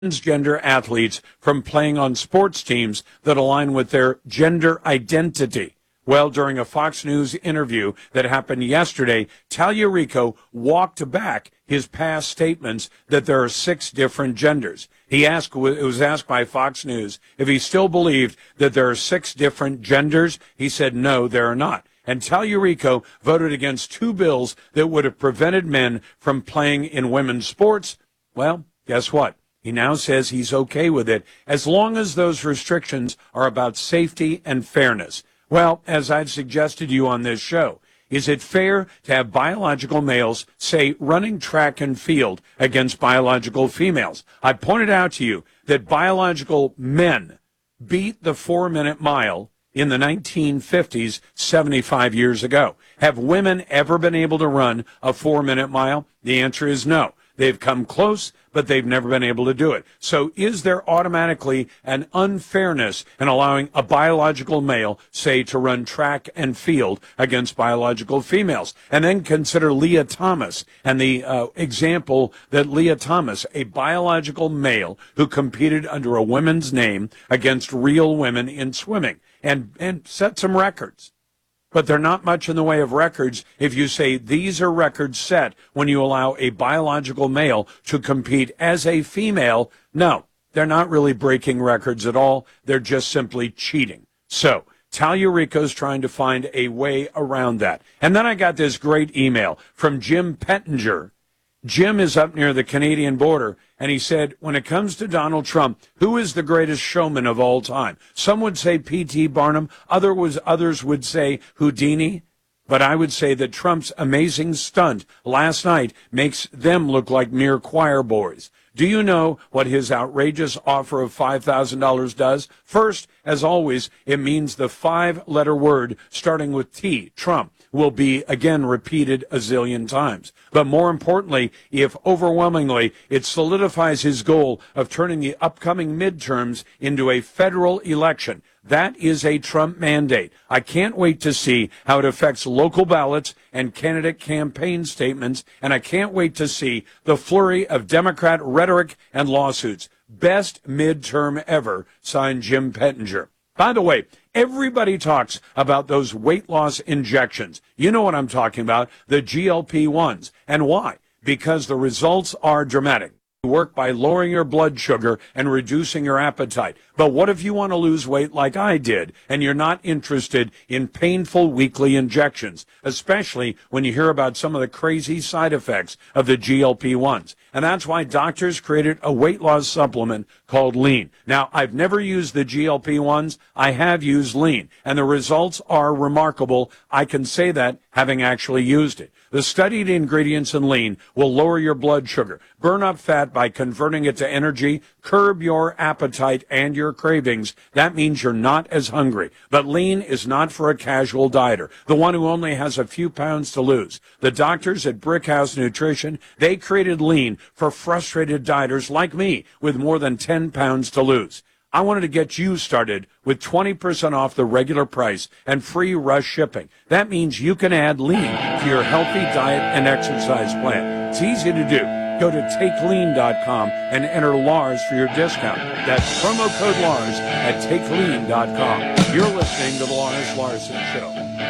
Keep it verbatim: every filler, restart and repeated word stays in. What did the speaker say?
transgender athletes from playing on sports teams that align with their gender identity. Well, during a Fox News interview that happened yesterday, Tallarico walked back his past statements that there are six different genders. He asked, it was asked by Fox News if he still believed that there are six different genders. He said, no, there are not. And Tallarico voted against two bills that would have prevented men from playing in women's sports. Well, guess what? He now says he's okay with it as long as those restrictions are about safety and fairness. Well, as I've suggested to you on this show, is it fair to have biological males, say, running track and field against biological females? I pointed out to you that biological men beat the four-minute mile in the nineteen fifties, seventy-five years ago. Have women ever been able to run a four-minute mile? The answer is no. They've come close, but they've never been able to do it. So is there automatically an unfairness in allowing a biological male, say, to run track and field against biological females? And then consider Leah Thomas and the uh, example that Leah Thomas, a biological male who competed under a woman's name against real women in swimming and, and set some records. But they're not much in the way of records if you say these are records set when you allow a biological male to compete as a female. No, they're not really breaking records at all. They're just simply cheating. So Tallarico's trying to find a way around that. And then I got this great email from Jim Pettinger. Jim is up near the Canadian border, and he said, when it comes to Donald Trump, who is the greatest showman of all time? Some would say P T. Barnum. Other was, others would say Houdini. But I would say that Trump's amazing stunt last night makes them look like mere choir boys. Do you know what his outrageous offer of five thousand dollars does? First, as always, it means the five-letter word starting with T, Trump, will be again repeated a zillion times. But more importantly, if overwhelmingly it solidifies his goal of turning the upcoming midterms into a federal election, that is a Trump mandate. I can't wait to see how it affects local ballots and candidate campaign statements, and I can't wait to see the flurry of Democrat rhetoric and lawsuits. Best midterm ever, signed Jim Pettinger. By the way, everybody talks about those weight loss injections. You know what I'm talking about, the G L P ones. And why? Because the results are dramatic. Work by lowering your blood sugar and reducing your appetite. But what if you want to lose weight like I did and you're not interested in painful weekly injections, especially when you hear about some of the crazy side effects of the G L P ones? And that's why doctors created a weight loss supplement called Lean. Now, I've never used the G L P ones. I have used Lean, and the results are remarkable. I can say that having actually used it. The studied ingredients in Lean will lower your blood sugar, burn up fat by converting it to energy, curb your appetite and your cravings. That means you're not as hungry. But Lean is not for a casual dieter, the one who only has a few pounds to lose. The doctors at Brickhouse Nutrition, they created Lean for frustrated dieters like me with more than ten pounds to lose. I wanted to get you started with twenty percent off the regular price and free rush shipping. That means you can add Lean to your healthy diet and exercise plan. It's easy to do. Go to take lean dot com and enter Lars for your discount. That's promo code Lars at take lean dot com. You're listening to the Lars Larson Show.